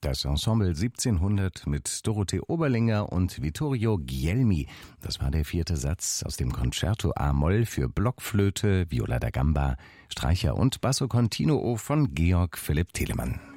Das Ensemble 1700 mit Dorothee Oberlinger und Vittorio Guglielmi. Das war der 4. Satz aus dem Concerto A-Moll für Blockflöte, Viola da Gamba, Streicher und Basso Continuo von Georg Philipp Telemann.